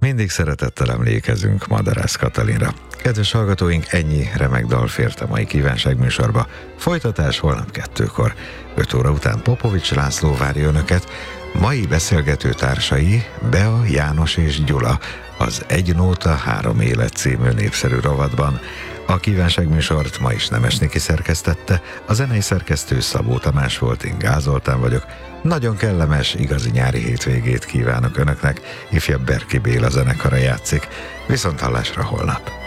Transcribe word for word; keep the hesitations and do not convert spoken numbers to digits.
mindig szeretettel emlékezünk Madarász Katalinra. Kedves hallgatóink, ennyi remek dal fért a mai kívánságműsorba. Folytatás holnap kettőkor. öt óra után Popovics László várja önöket. Mai beszélgető társai Bea, János és Gyula, az Egy nóta, három élet című népszerű rovatban. A kívánságműsort ma is Nemes Niki szerkesztette, a zenei szerkesztő Szabó Tamás volt, én Gál Zoltán vagyok. Nagyon kellemes, igazi nyári hétvégét kívánok önöknek, ifjabb Berki Béla zenekara játszik. Viszont hallásra holnap.